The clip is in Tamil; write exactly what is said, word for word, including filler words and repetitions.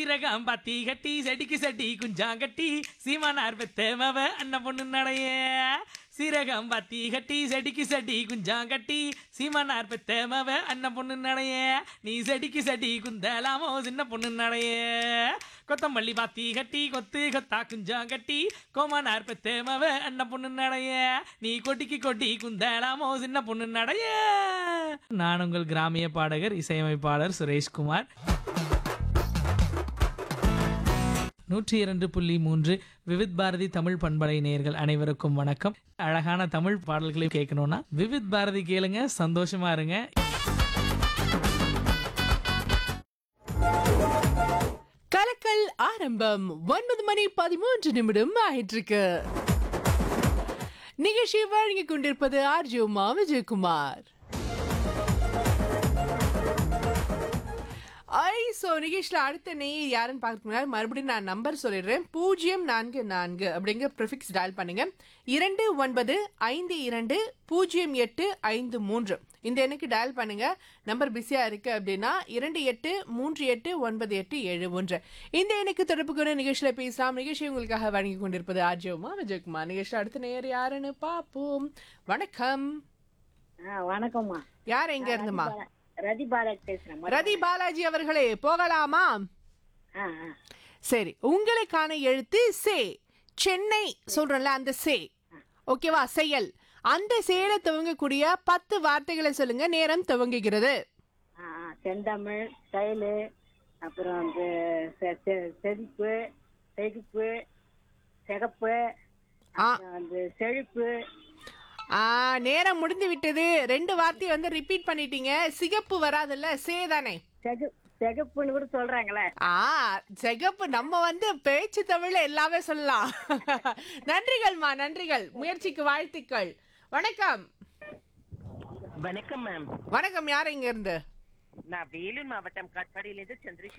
சிறகம் பத்தி கட்டி செடிக்கு செடி குஞ்சாங்கட்டி சீமானார் பெத்தேமவ அண்ணன் பொண்ணு நடைய. சிறகம் பத்தி கட்டி செடிக்கு செடி குஞ்சாங்கட்டி சீமானார் பெத்தேமவ அண்ணன் பொண்ணு நடைய. நீ செடிக்கு செடி குந்தலாமோ சின்ன பொண்ணு நடைய. கொத்தமல்லி பாத்தி கட்டி கொத்து கொத்தா குஞ்சாங்கட்டி கோமானார் பெத்தேமவ அண்ணன் பொண்ணு நடைய. நீ கொட்டிக்கு கொட்டி குந்தலாமோ சின்ன பொண்ணு நடைய. நான் உங்கள் கிராமிய பாடகர் இசையமைப்பாளர் சுரேஷ்குமார். நூற்றி இரண்டு புள்ளி மூன்று விவித் பாரதி தமிழ் பண்பலை நேயர்கள் அனைவருக்கும் வணக்கம். அழகான தமிழ் பாடல்களை கேட்கணும்னா விவித் பாரதி கேளுங்க, சந்தோஷமா இருங்க. கலக்கல் ஆரம்பம். ஒன்பது மணி பதிமூன்று நிமிடம் ஆயிட்டிருக்கு. நிகழ்ச்சி வழங்கிக் கொண்டிருப்பது ஆர்ஜி உமா விஜயகுமார். ஐ ஸோ நிகழ்ச்சியில் அடுத்த நெய் யாருன்னு பார்க்கறதுக்கு மறுபடியும் நான் நம்பர் சொல்லிடுறேன். பூஜ்ஜியம் நான்கு நான்கு அப்படிங்கிற ப்ரிஃபிக்ஸ் டயல் பண்ணுங்க. இரண்டு ஒன்பது ஐந்து இரண்டு பூஜ்ஜியம் எட்டு ஐந்து மூன்று இந்த எண்ணுக்கு டயல் பண்ணுங்க. நம்பர் பிஸியாக இருக்கு அப்படின்னா இரண்டு எட்டு மூன்று எட்டு ஒன்பது எட்டு ஏழு ஒன்று இந்த எண்ணுக்கு தொடர்பு கொண்டு நிகழ்ச்சியில் பேசலாம். நிகழ்ச்சி உங்களுக்காக வழங்கி கொண்டிருப்பது ஆர்ஜியமா விஜயகுமார். நிகழ்ச்சியில் அடுத்த நேர் யாருன்னு பார்ப்போம். வணக்கம். வணக்கம்மா. யார் எங்க இருந்துமா? ரதி பாலாஜி பேசுறேன். ரதி பாலாஜி அவர்களே, போகலாமா? சரி, உங்களுக்கான எழுத்து சே. சென்னை சொல்றேன்ல அந்த சே, ஓகேவா? செயல். அந்த செயலை துவங்கக்கூடிய பத்து வார்த்தைகளை சொல்லுங்க. நேரம் துவங்குகிறது. செந்தமிழ், செயலு, அப்புறம் வந்து செதிப்பு, செகுப்பு, சிகப்பு, வந்து செழிப்பு. ஆ, நேரம் முடிந்து விட்டது. ரெண்டு வார்த்தையை வந்து ரிப்பீட் பண்ணிட்டீங்க. சிகப்பு வராதுல்ல, சே தானே? செகப்புன்னு கூட சொல்றாங்களே. ஆ, சிகப்பு நம்ம வந்து பேச்சு தமிழ்ல எல்லாமே சொல்லலாம். நன்றிகள்மா, நன்றிகள். முயற்சிக்கு வாழ்த்துக்கள். வணக்கம். வணக்கம் மேம். வணக்கம். யார் இங்க இருந்து? நான் வேலூர் மாவட்டம் காட்பாடியிலிருந்து சந்திரசேகர்